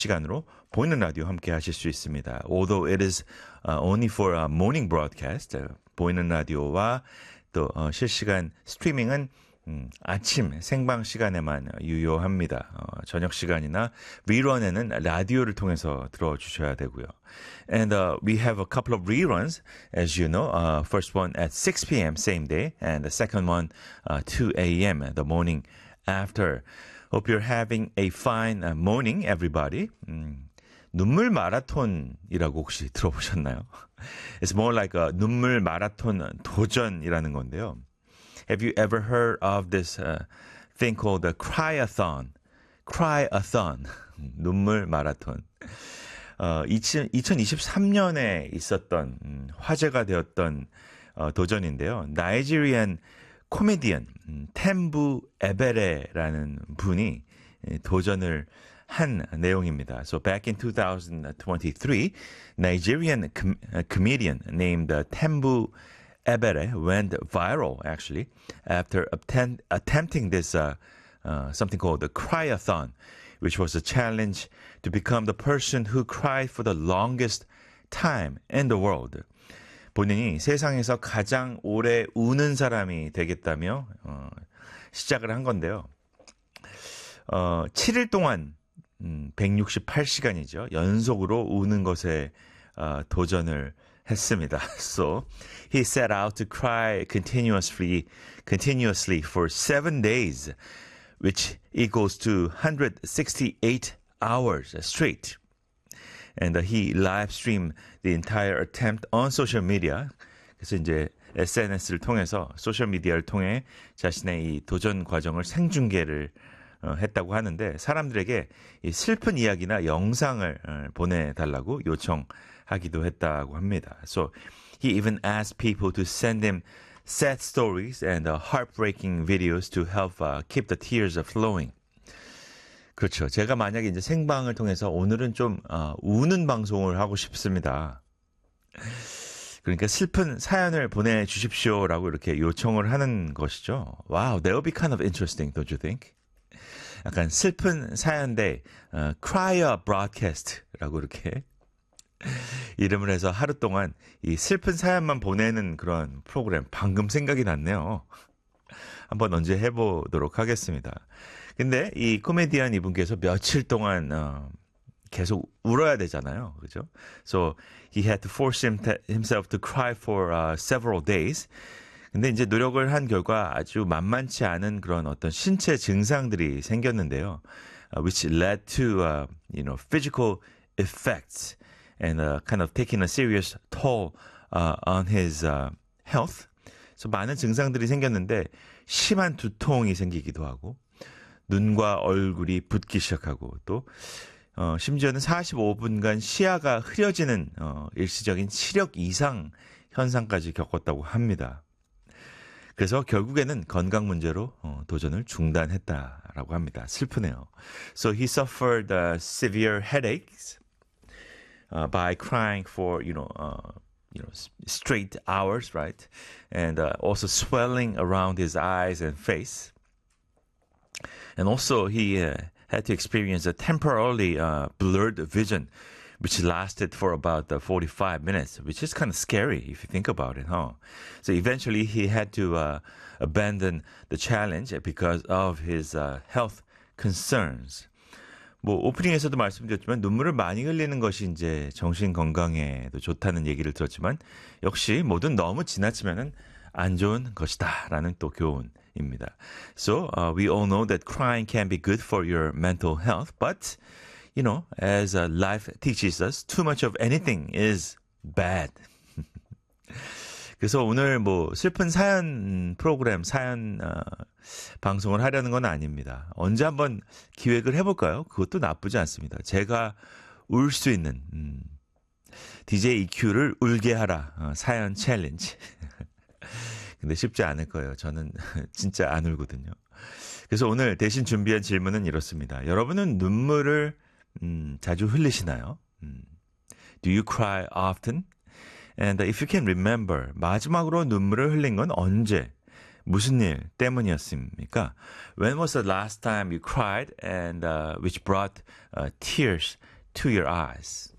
시간으로 보이는 라디오 함께 하실 수 있습니다. Although it is only for a morning broadcast, 보이는 라디오와 또 실시간 스트리밍은 아침 생방 시간에만 유효합니다. 저녁 시간이나 리런에는 라디오를 통해서 들어주셔야 되고요. And we have a couple of reruns, as you know. First one at 6 p.m. same day, and the second one 2 a.m. the morning after. Hope you're having a fine morning, everybody. 눈물 마라톤이라고 혹시 들어보셨나요? It's more like a 눈물 마라톤 도전이라는 건데요. Have you ever heard of this thing called the Cryathon? Cryathon. 눈물 마라톤. 2023년에 있었던 화제가 되었던 도전인데요. 나이지리안 코미디언 템부 에베레라는 분이 도전을 한 내용입니다. So back in 2023, Nigerian comedian named Tembu Ebere went viral actually after attempting this something called the Cryathon, which was a challenge to become the person who cried for the longest time in the world. 본인이 세상에서 가장 오래 우는 사람이 되겠다며 시작을 한 건데요. 7일 동안 168시간이죠. 연속으로 우는 것에 도전을 했습니다. So he set out to cry continuously for 7 days, which equals to 168 hours straight. And he live streamed the entire attempt on social media. 그래서 이제 SNS를 통해서 소셜 미디어를 통해 자신의 이 도전 과정을 생중계를 했다고 하는데 사람들에게 이 슬픈 이야기나 영상을 보내달라고 요청하기도 했다고 합니다. So he even asked people to send him sad stories and heartbreaking videos to help keep the tears flowing. 그렇죠. 제가 만약에 이제 생방을 통해서 오늘은 좀 우는 방송을 하고 싶습니다. 그러니까 슬픈 사연을 보내주십시오라고 이렇게 요청을 하는 것이죠. Wow, that would be kind of interesting, don't you think? 약간 슬픈 사연대 Cryer Broadcast라고 이렇게 이름을 해서 하루 동안 이 슬픈 사연만 보내는 그런 프로그램 방금 생각이 났네요. 한번 언제 해보도록 하겠습니다. 근데 이 코미디언 이분께서 며칠 동안 계속 울어야 되잖아요. 그죠? So he had to force himself to cry for several days. 근데 이제 노력을 한 결과 아주 만만치 않은 그런 어떤 신체 증상들이 생겼는데요. Which led to, physical effects and kind of taking a serious toll on his health. 그래서 많은 증상들이 생겼는데 심한 두통이 생기기도 하고 눈과 얼굴이 붓기 시작하고 또 심지어는 45분간 시야가 흐려지는 일시적인 시력 이상 현상까지 겪었다고 합니다. 그래서 결국에는 건강 문제로 도전을 중단했다라고 합니다. 슬프네요. So he suffered severe headaches by crying for straight hours, right? And also swelling around his eyes and face. And also he had to experience a temporarily blurred vision, which lasted for about 45 minutes, which is kind of scary if you think about it, huh? So eventually he had to abandon the challenge because of his health concerns. 뭐 오프닝에서도 말씀드렸지만 눈물을 많이 흘리는 것이 이제 정신 건강에도 좋다는 얘기를 들었지만 역시 뭐든 너무 지나치면은 안 좋은 것이다라는 또 교훈입니다. So we all know that crying can be good for your mental health, but as life teaches us, too much of anything is bad. 그래서 오늘 뭐 슬픈 사연 프로그램, 사연 방송을 하려는 건 아닙니다. 언제 한번 기획을 해볼까요? 그것도 나쁘지 않습니다. 제가 울 수 있는 DJ EQ를 울게 하라 사연 챌린지. 근데 쉽지 않을 거예요. 저는 진짜 안 울거든요. 그래서 오늘 대신 준비한 질문은 이렇습니다. 여러분은 눈물을 자주 흘리시나요? Do you cry often? And if you can remember, 마지막으로 눈물을 흘린 건 언제? 무슨 일 때문이었습니까? When was the last time you cried and which brought tears to your eyes.